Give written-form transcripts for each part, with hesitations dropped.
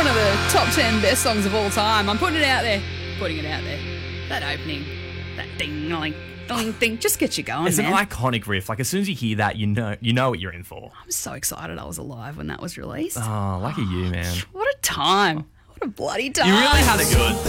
one of the top 10 best songs of all time. I'm putting it out there. That opening, that ding-a-ling, ding, just gets you going, It's man. an iconic riff. Like, as soon as you hear that, you know what you're in for. I'm so excited I was alive when that was released. Oh, lucky you, man. What a time. What a bloody time. You really had it good.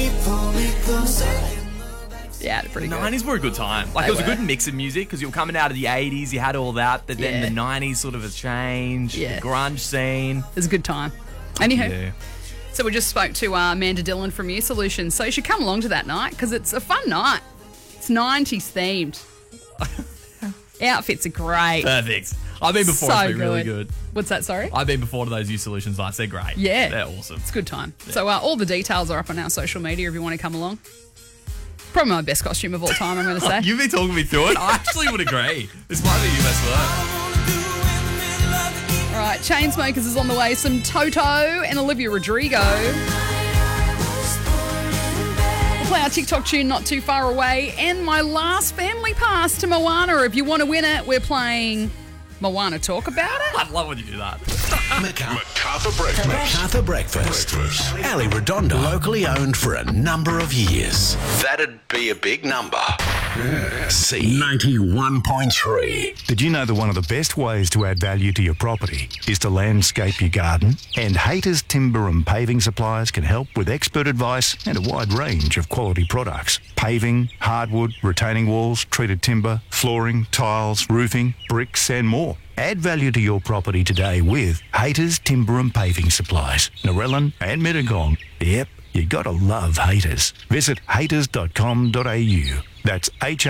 Yeah, pretty The good. 90s were a good time. Like, They it was a were. good mix of music because you were coming out of the 80s, you had all that, but then Yeah. the 90s sort of a change, Yeah. the grunge scene. It was a good time. Anywho, Yeah. so we just spoke to Amanda Dillon from Ear Solutions. So you should come along to that night because it's a fun night. It's 90s themed. Outfits are great. Perfect. I've been before. So It's been really good. What's that, sorry? I've been before to those Youth Solutions nights. They're great. Yeah. They're awesome. It's a good time. So all the details are up on our social media if you want to come along. Probably my best costume of all time, I'm going to say. You've been talking me through it. I actually would agree. This might be your best work. All right, Chainsmokers is on the way. Some Toto and Olivia Rodrigo. We'll play our TikTok tune Not Too Far Away. And my last family pass to Moana. If you want to win it, we're playing Moana Talk About It. I'd love when you do that. MacArthur Breakfast. Ali Redondo. Locally owned for a number of years. That'd be a big number. C91.3. Did you know that one of the best ways to add value to your property is to landscape your garden? And Haters Timber and Paving Suppliers can help with expert advice and a wide range of quality products. Paving, hardwood, retaining walls, treated timber, flooring, tiles, roofing, bricks and more. Add value to your property today with Haters Timber and Paving Supplies, Narellan and Mittagong. Yep, you gotta love Haters. Visit haters.com.au. That's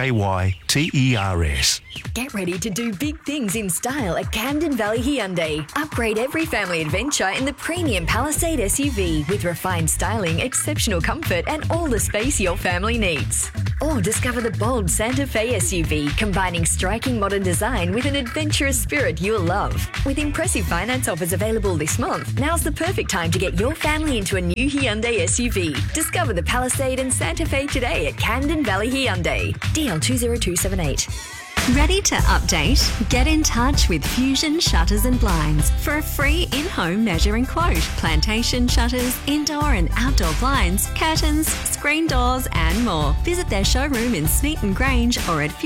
HAYTERS. Get ready to do big things in style at Camden Valley Hyundai. Upgrade every family adventure in the premium Palisade SUV with refined styling, exceptional comfort, and all the space your family needs. Or discover the bold Santa Fe SUV, combining striking modern design with an adventurous spirit you'll love. With impressive finance offers available this month, now's the perfect time to get your family into a new Hyundai SUV. Discover the Palisade and Santa Fe today at Camden Valley Hyundai. DL 20278. Ready to update? Get in touch with Fusion Shutters and Blinds for a free in-home measuring quote. Plantation shutters, indoor and outdoor blinds, curtains, screen doors and more. Visit their showroom in Smeaton Grange or at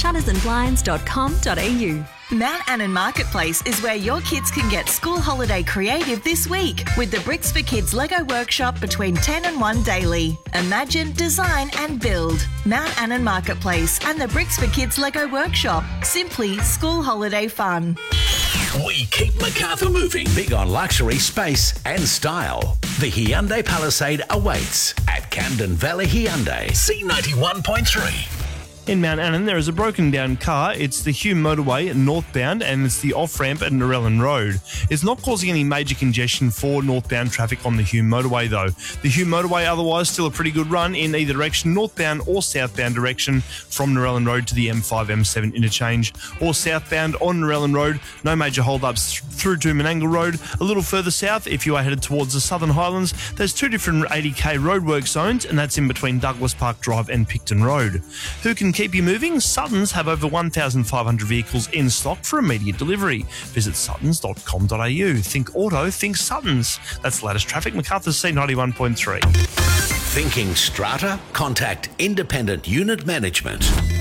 fusionshuttersandblinds.com.au. Mount Annan Marketplace is where your kids can get school holiday creative this week with the Bricks for Kids Lego workshop between 10 and 1 daily. Imagine, design and build. Mount Annan Marketplace and the Bricks for Kids Lego workshop. Simply school holiday fun. We keep MacArthur moving. Big on luxury, space and style. The Hyundai Palisade awaits at Camden Valley Hyundai. C91.3. In Mount Annan, there is a broken down car. It's the Hume Motorway northbound and it's the off-ramp at Narellan Road. It's not causing any major congestion for northbound traffic on the Hume Motorway though. The Hume Motorway otherwise still a pretty good run in either direction, northbound or southbound direction from Narellan Road to the M5-M7 interchange or southbound on Narellan Road. No major hold-ups through to Menangle Road. A little further south, if you are headed towards the Southern Highlands, there's two different 80k roadwork zones and that's in between Douglas Park Drive and Picton Road. Who can keep you moving? Suttons have over 1,500 vehicles in stock for immediate delivery. Visit suttons.com.au. Think auto, think Suttons. That's the latest traffic. MacArthur C91.3. Thinking strata? Contact Independent Unit Management.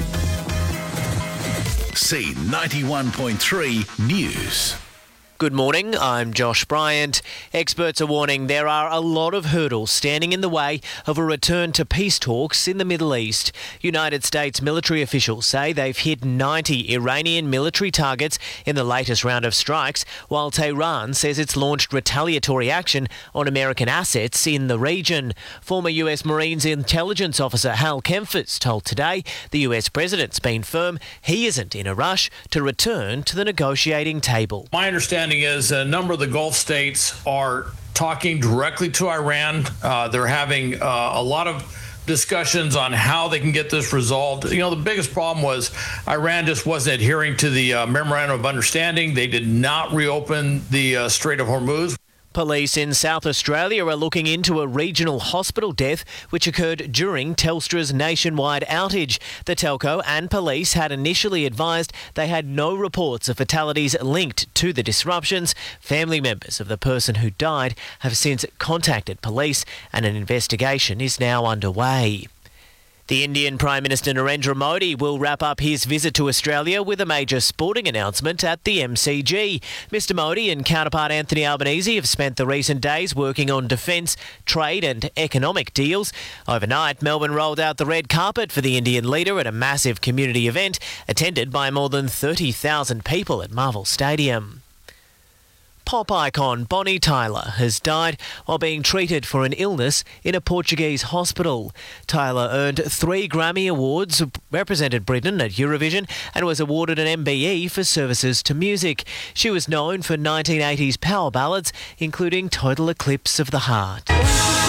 C91.3 News. Good morning, I'm Josh Bryant. Experts are warning there are a lot of hurdles standing in the way of a return to peace talks in the Middle East. United States military officials say they've hit 90 Iranian military targets in the latest round of strikes, while Tehran says it's launched retaliatory action on American assets in the region. Former US Marines intelligence officer Hal Kempfers told Today the US president's been firm he isn't in a rush to return to the negotiating table. My understanding is a number of the Gulf states are talking directly to Iran. They're having a lot of discussions on how they can get this resolved. You know, the biggest problem was Iran just wasn't adhering to the Memorandum of Understanding. They did not reopen the Strait of Hormuz. Police in South Australia are looking into a regional hospital death which occurred during Telstra's nationwide outage. The telco and police had initially advised they had no reports of fatalities linked to the disruptions. Family members of the person who died have since contacted police and an investigation is now underway. The Indian Prime Minister Narendra Modi will wrap up his visit to Australia with a major sporting announcement at the MCG. Mr Modi and counterpart Anthony Albanese have spent the recent days working on defence, trade and economic deals. Overnight, Melbourne rolled out the red carpet for the Indian leader at a massive community event attended by more than 30,000 people at Marvel Stadium. Pop icon Bonnie Tyler has died while being treated for an illness in a Portuguese hospital. Tyler earned 3 Grammy Awards, represented Britain at Eurovision, and was awarded an MBE for services to music. She was known for 1980s power ballads, including Total Eclipse of the Heart.